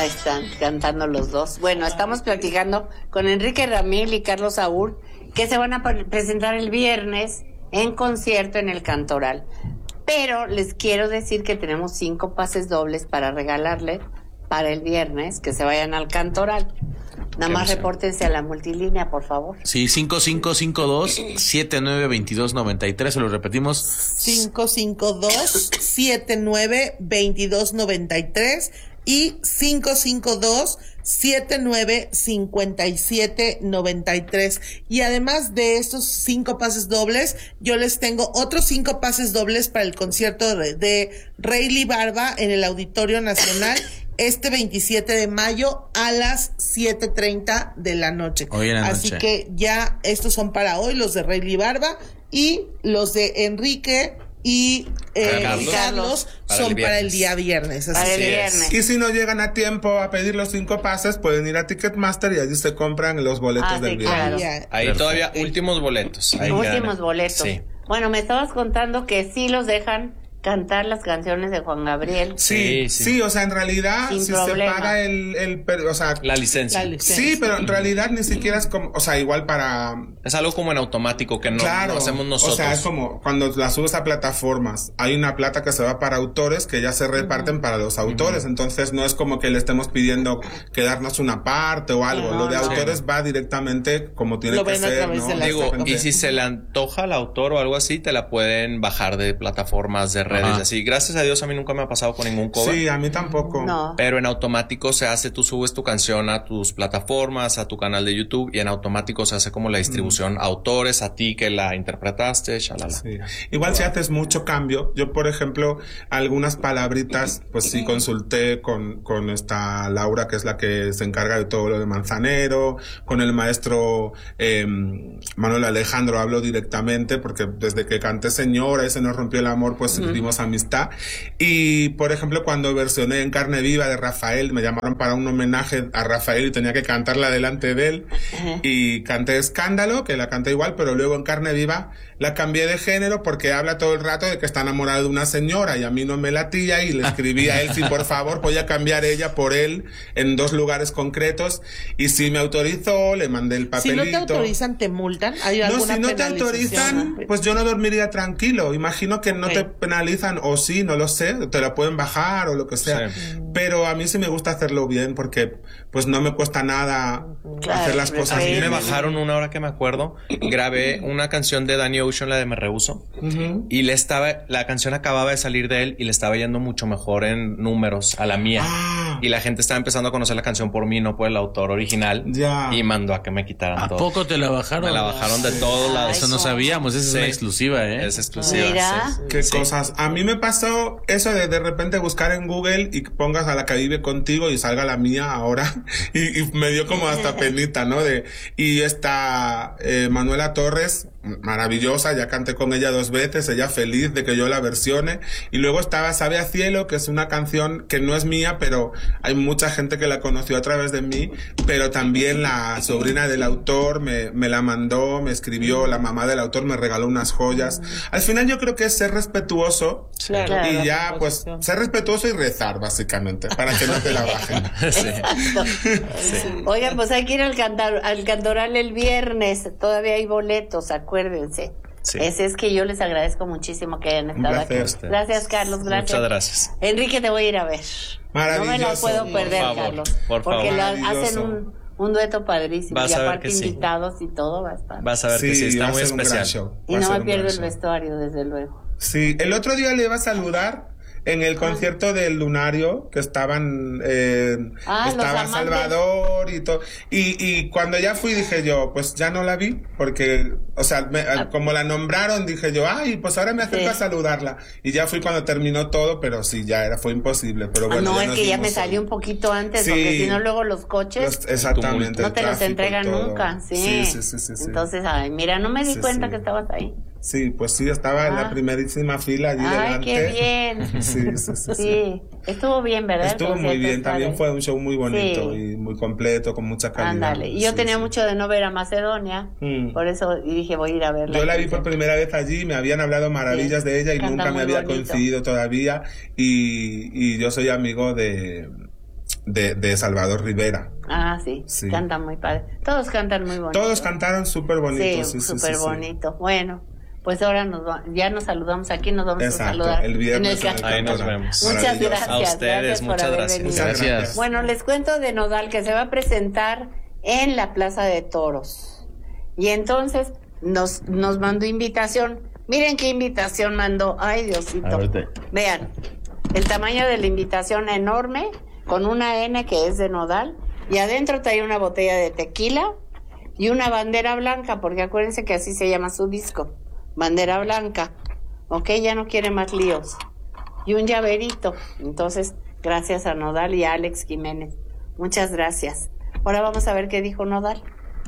Ahí están cantando los dos. Bueno, estamos platicando con Enrique Ramil y Carlos Saúl, que se van a presentar el viernes en concierto en el Cantoral. Pero les quiero decir que tenemos 5 pases dobles para regalarle para el viernes, que se vayan al Cantoral. Nada más repórtense a la multilínea, por favor. Sí, 5552-792293, se lo repetimos. 552-792293 y 552-795793. Y además de estos 5 pases dobles, yo les tengo otros 5 pases dobles para el concierto de Rayleigh Barba en el Auditorio Nacional este 27 de mayo a las 7:30 de la noche. Hoy en la Así noche. que ya estos son para hoy, los de Rayleigh Barba, y los de Enrique y Carlos son para el día viernes. Así Para el que viernes. Y si no llegan a tiempo a pedir los 5 pases, pueden ir a Ticketmaster y allí se compran los boletos del viernes. claro. ya. Ahí Perfecto. todavía últimos boletos. Ahí Últimos quedan. boletos. Sí. Bueno, me estabas contando que sí los dejan cantar las canciones de Juan Gabriel. Sí, o sea, en realidad, Sin si problema. se paga o sea, La licencia. sí, pero en realidad ni siquiera es como, o sea, igual para... Es algo como en automático que no, Claro, no hacemos nosotros. o sea, es como cuando las subes a plataformas, hay una plata que se va para autores que ya se reparten para los autores, entonces no es como que le estemos pidiendo que darnos una parte o algo, lo de autores va directamente como tiene Lo que ven a ser, través ¿no? de la Digo, Ok. y si se le antoja al autor o algo así, te la pueden bajar de plataformas, de redes, Ajá. así. Gracias a Dios a mí nunca me ha pasado con ningún cover. Sí, a mí tampoco. No. Pero en automático se hace, tú subes tu canción a tus plataformas, a tu canal de YouTube, y en automático se hace como la distribución a autores, a ti que la interpretaste, shalala. Sí. Igual si haces mucho cambio, yo por ejemplo, algunas palabritas, pues sí consulté con esta Laura, que es la que se encarga de todo lo de Manzanero, con el maestro Manuel Alejandro hablo directamente, porque desde que canté Señora y se nos rompió el amor, pues sentimos amistad. Y por ejemplo, cuando versioné En Carne Viva de Rafael, me llamaron para un homenaje a Rafael y tenía que cantarla delante de él, y canté Escándalo, que la canté igual, pero luego En Carne Viva la cambié de género porque habla todo el rato de que está enamorado de una señora y a mí no me latía, y le escribí a él si por favor podía cambiar ella por él en 2 lugares concretos, y si me autorizó, le mandé el Si papelito. no te autorizan, ¿te multan? ¿Hay No, alguna si no te penalización? autorizan, pues yo no dormiría tranquilo. Imagino que no te penalizan, o sí, no lo sé, te la pueden bajar o lo que sea. Sí. Pero a mí sí me gusta hacerlo bien porque pues no me cuesta nada Claro, hacer las cosas A mí bien. me bajaron una hora que me acuerdo, grabé una canción de Danny Ocean, la de Me Rehuso, y la canción acababa de salir de él y le estaba yendo mucho mejor en números a la mía. Y la gente estaba empezando a conocer la canción por mí, no por el autor original. Ya. Y mandó a que me quitaran ¿A todo. poco te la bajaron? Me la bajaron de todos lados. Eso no sabíamos, esa es una exclusiva, ¿eh? Es exclusiva. Mira. Sí. Qué Sí. cosas. A mí me pasó eso de repente buscar en Google y pongas a la que vive contigo y salga la mía ahora. Y me dio como hasta penita, ¿no? Y esta Manuela Torres, maravillosa, ya canté con ella 2 veces, ella feliz de que yo la versione. Y luego estaba Sabe a Cielo, que es una canción que no es mía, pero hay mucha gente que la conoció a través de mí, pero también la sobrina del autor me la mandó, me escribió, la mamá del autor me regaló unas joyas. Al final yo creo que es ser respetuoso, Claro. y ya pues ser respetuoso y rezar básicamente, para que no te la bajen. Exacto. Oigan, pues hay que ir al Cantoral el viernes. Todavía hay boletos, acuérdense. Sí. Ese es que yo les agradezco muchísimo que hayan estado aquí. placer. Gracias, Carlos. Gracias. Muchas gracias. Enrique, te voy a ir a ver. No me lo Maravilloso. puedo perder, favor, Carlos. por porque favor. hacen Maravilloso. un dueto padrísimo. Vas Y a ver aparte que sí. invitados y todo va a estar. Vas a ver que sí, va está a muy ser un gran especial. show. Y Va a no ser me un pierdo gran el show. vestuario, desde luego. Sí, el otro día le iba a saludar en el concierto del Lunario, que estaban los estaba amantes. Salvador y todo, y cuando ya fui dije yo, pues ya no la vi, porque, o sea, como la nombraron, dije yo, ay, pues ahora me acerco Sí. a saludarla, y ya fui cuando terminó todo, pero sí, fue imposible, pero bueno. no, es nos que ya me vimos salió hoy. un poquito antes, Sí. porque si no luego los coches Exactamente. no el te los tráfico y entregan todo. nunca. Sí. Sí. Entonces, ay, mira, no me di Sí, cuenta sí. que estabas ahí. Sí, pues sí, estaba en la primerísima fila allí Ay, delante. qué bien. Sí. Estuvo bien, ¿verdad? El Estuvo muy concierto bien, está también de- fue un show muy bonito Sí. y muy completo, con mucha calidad. Ándale. Y yo Sí, tenía sí. mucho de no ver a Macedonia, por eso y dije, voy a ir a verla. Yo la vi por primera vez allí, me habían hablado maravillas Sí. de ella y Canta nunca me muy había bonito. coincidido todavía, y yo soy amigo de de Salvador Rivera. Ah, sí, cantan muy padre. Todos cantan muy bonito. Todos cantaron súper bonito. Sí, súper bonito. Bueno, pues ahora ya nos saludamos aquí, nos vamos a saludar el viernes en el Cantoral. Ahí nos vemos. Muchas gracias. A ustedes, gracias muchas por haber gracias. venido. Gracias. Bueno, les cuento de Nodal que se va a presentar en la Plaza de Toros. Y entonces nos mandó invitación. Miren qué invitación mandó. Ay, Diosito. Vean, el tamaño de la invitación enorme, con una N que es de Nodal, y adentro trae una botella de tequila y una bandera blanca, porque acuérdense que así se llama su disco, bandera blanca. Ok, ya no quiere más líos. Y un llaverito. Entonces, gracias a Nodal y a Alex Jiménez. Muchas gracias. Ahora vamos a ver qué dijo Nodal.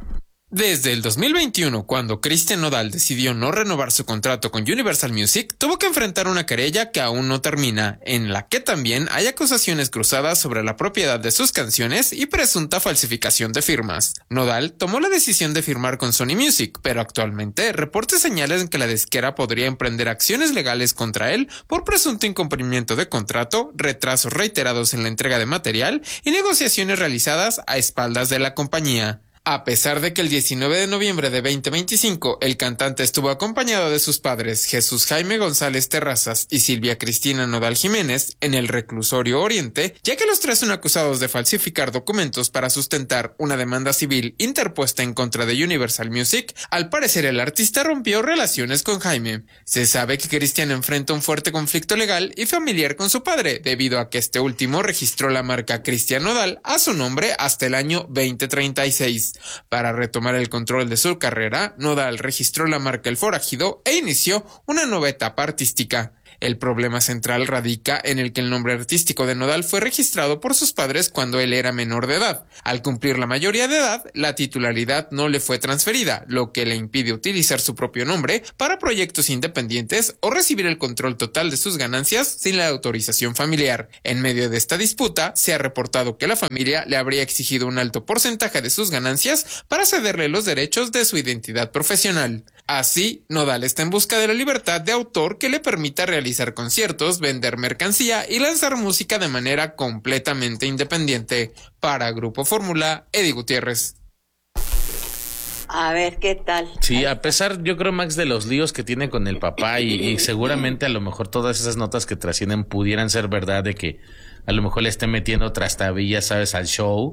Desde el 2021, cuando Cristian Nodal decidió no renovar su contrato con Universal Music, tuvo que enfrentar una querella que aún no termina, en la que también hay acusaciones cruzadas sobre la propiedad de sus canciones y presunta falsificación de firmas. Nodal tomó la decisión de firmar con Sony Music, pero actualmente reportes señalan que la disquera podría emprender acciones legales contra él por presunto incumplimiento de contrato, retrasos reiterados en la entrega de material y negociaciones realizadas a espaldas de la compañía. A pesar de que el 19 de noviembre de 2025 el cantante estuvo acompañado de sus padres Jesús Jaime González Terrazas y Silvia Cristina Nodal Jiménez en el reclusorio Oriente, ya que los tres son acusados de falsificar documentos para sustentar una demanda civil interpuesta en contra de Universal Music, al parecer el artista rompió relaciones con Jaime. Se sabe que Cristian enfrenta un fuerte conflicto legal y familiar con su padre, debido a que este último registró la marca Cristian Nodal a su nombre hasta el año 2036. Para retomar el control de su carrera, Nodal registró la marca El Forajido e inició una nueva etapa artística. El problema central radica en el que el nombre artístico de Nodal fue registrado por sus padres cuando él era menor de edad. Al cumplir la mayoría de edad, la titularidad no le fue transferida, lo que le impide utilizar su propio nombre para proyectos independientes o recibir el control total de sus ganancias sin la autorización familiar. En medio de esta disputa, se ha reportado que la familia le habría exigido un alto porcentaje de sus ganancias para cederle los derechos de su identidad profesional. Así, Nodal está en busca de la libertad de autor que le permita realizar conciertos, vender mercancía y lanzar música de manera completamente independiente. Para Grupo Fórmula, Eddie Gutiérrez. A ver, ¿qué tal? Sí, a pesar, yo creo, Max, de los líos que tiene con el papá y seguramente a lo mejor todas esas notas que trascienden pudieran ser verdad, de que a lo mejor le esté metiendo trastabillas, ¿sabes?, al show.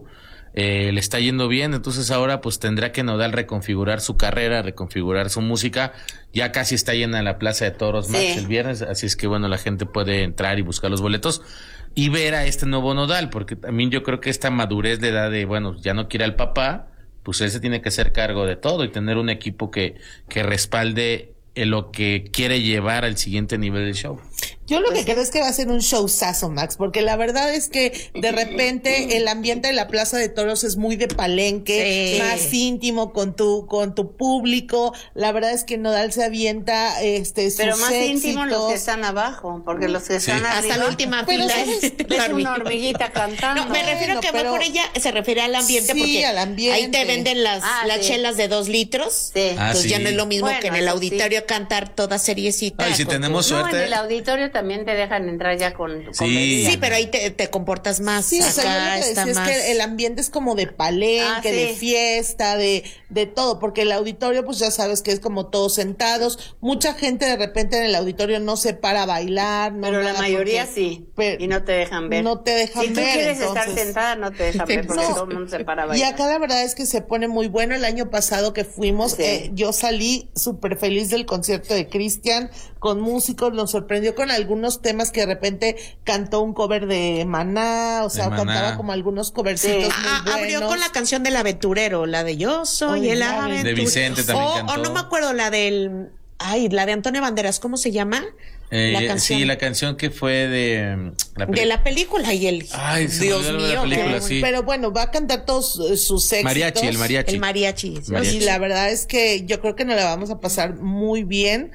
Le está yendo bien, entonces ahora pues tendrá que Nodal reconfigurar su carrera, reconfigurar su música. Ya casi está llena la Plaza de Toros, Max, el viernes, así es que bueno, la gente puede entrar y buscar los boletos y ver a este nuevo Nodal, porque también yo creo que esta madurez de edad de, bueno, ya no quiere al papá, pues él se tiene que hacer cargo de todo y tener un equipo que respalde lo que quiere llevar al siguiente nivel del show. Yo lo que creo es que va a ser un showzazo, Max, porque la verdad es que de repente el ambiente de la Plaza de Toros es muy de palenque, más íntimo con tu público. La verdad es que Nodal se avienta sus pero más éxitos. íntimo los que están abajo, porque los que están arriba, hasta la última fila es una hormiguita cantando. No, me refiero que mejor ella se refiere al ambiente, porque al ambiente. ahí te venden las chelas de 2 litros. Sí. Entonces ya no es lo mismo Bueno, que en el auditorio cantar toda seriecita. Ay, si tenemos No, suerte. en el auditorio también te dejan entrar ya con bebida. Sí, pero ahí te comportas más. Sí, o sea, yo acá lo que está decía más. es que el ambiente es como de palenque, de fiesta, de todo, porque el auditorio, pues ya sabes que es como todos sentados. Mucha gente de repente en el auditorio no se para a bailar. No pero la nada, mayoría porque- sí, pero- y no te dejan ver. No te dejan si tú ver, quieres estar entonces- sentada, no te dejan ver, porque No, todo el mundo se para a y bailar. acá la verdad es que se pone muy bueno. El año pasado que fuimos, yo salí súper feliz del concierto de Cristian, con músicos, nos sorprendió con algunos temas que de repente cantó un cover de Maná, o sea, Maná. cantaba como algunos covercitos muy buenos. Abrió con la canción del aventurero, la de Yo soy el aventurero. De Vicente también cantó. O no me acuerdo, la del... Ay, la de Antonio Banderas, ¿cómo se llama? La canción. Sí, la canción que fue de De la película y el... Ay, se me Dios olvidó mío. la película, qué- sí. Pero bueno, va a cantar todos sus éxitos. Mariachi, el mariachi. El mariachi. Y la verdad es que yo creo que nos la vamos a pasar muy bien.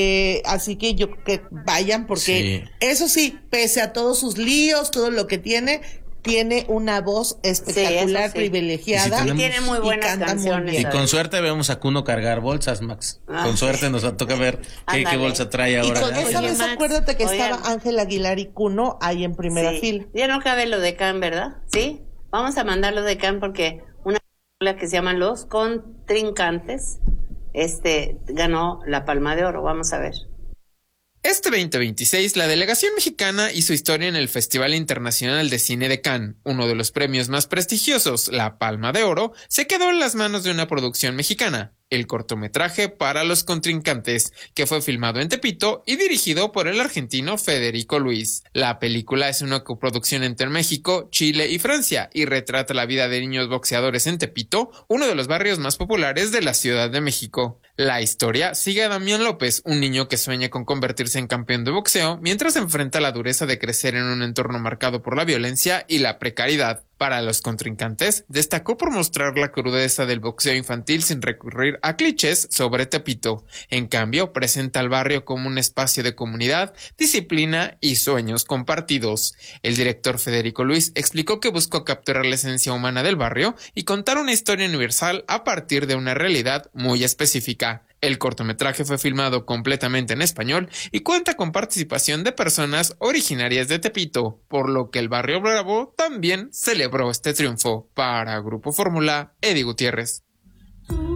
Así que yo creo que vayan, porque eso sí, pese a todos sus líos, todo lo que tiene, tiene una voz espectacular, eso sí. privilegiada. Y si Y tiene muy y buenas canta muy canciones. bien. Y con suerte vemos a Kuno cargar bolsas, Max. Ah, Con suerte sí. nos toca ver qué Ándale. bolsa trae Y ahora. con esa Oye, vez Max, acuérdate que oigan. estaba Ángel Aguilar y Cuno ahí en primera Sí. fila. Ya no cabe lo de Can, ¿verdad? Sí. Vamos a mandarlo de Can porque una película que se llama Los Contrincantes, ganó la Palma de Oro. Vamos a ver. Este 2026, la delegación mexicana hizo historia en el Festival Internacional de Cine de Cannes. Uno de los premios más prestigiosos, la Palma de Oro, se quedó en las manos de una producción mexicana, el cortometraje Para los Contrincantes, que fue filmado en Tepito y dirigido por el argentino Federico Luis. La película es una coproducción entre México, Chile y Francia y retrata la vida de niños boxeadores en Tepito, uno de los barrios más populares de la Ciudad de México. La historia sigue a Damián López, un niño que sueña con convertirse en campeón de boxeo mientras enfrenta la dureza de crecer en un entorno marcado por la violencia y la precariedad. Para los contrincantes, destacó por mostrar la crudeza del boxeo infantil sin recurrir a clichés sobre Tepito. En cambio, presenta al barrio como un espacio de comunidad, disciplina y sueños compartidos. El director Federico Luis explicó que buscó capturar la esencia humana del barrio y contar una historia universal a partir de una realidad muy específica. El cortometraje fue filmado completamente en español y cuenta con participación de personas originarias de Tepito, por lo que el Barrio Bravo también celebró este triunfo. Para Grupo Fórmula, Eddie Gutiérrez.